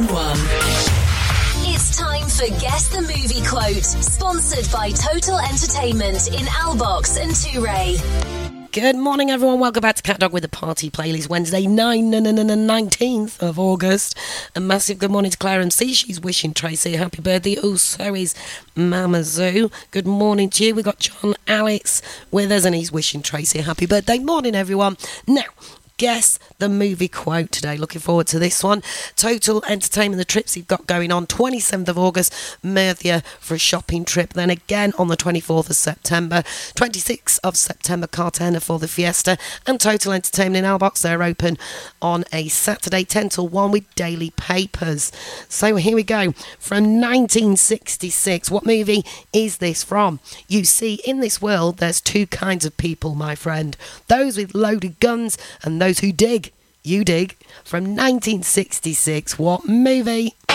1. It's time for Guess the Movie Quote, sponsored by Total Entertainment in Albox and Touray. Good morning, everyone. Welcome back to Cat Dog with the Party Playlist, Wednesday, 19th of August. A massive good morning to Claire MC. She's wishing Tracy a happy birthday. Also is Mama Zoo. Good morning to you. We've got John Alex with us, and he's wishing Tracy a happy birthday. Morning, everyone. Now, guess the movie quote today. Looking forward to this one. Total Entertainment, the trips you've got going on. 27th of August, Murcia for a shopping trip. Then again on the 24th of September. 26th of September, Cartagena for the Fiesta. And Total Entertainment in Albox. They're open on a Saturday, 10 till 1 with daily papers. So here we go. From 1966. What movie is this from? You see, in this world, there's two kinds of people, my friend. Those with loaded guns and those who dig. You dig. From 1966. What movie?